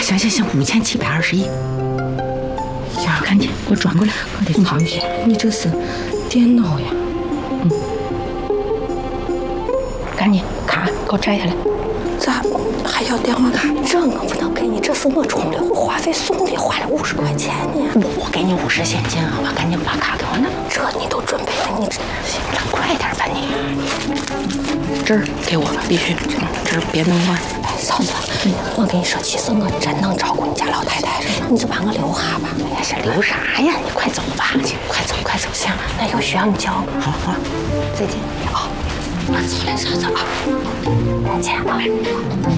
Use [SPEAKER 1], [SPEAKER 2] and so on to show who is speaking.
[SPEAKER 1] 行5721。呀，赶紧给我转过来，我得藏起。
[SPEAKER 2] 你这是电脑呀？
[SPEAKER 1] 赶紧卡给我摘下来。
[SPEAKER 2] 咋还要电话卡？这我不能给你，这是我充的，我话费送的，花了50块钱呢。
[SPEAKER 1] 我给你50现金，好吧？赶紧把卡给我拿。
[SPEAKER 2] 这你都准备了，你这
[SPEAKER 1] 行了，快点吧你。这儿给我必须，这儿别弄乱。
[SPEAKER 2] 哎，嫂子，我跟你说，其实我真能照顾你家老太太，你就把我留下吧。
[SPEAKER 1] 哎呀，是留啥呀？你快走吧，去，快走，快走。
[SPEAKER 2] 行，那有需要你叫我。
[SPEAKER 1] 好，再见。
[SPEAKER 2] 好，我走了，嫂子啊，再见啊。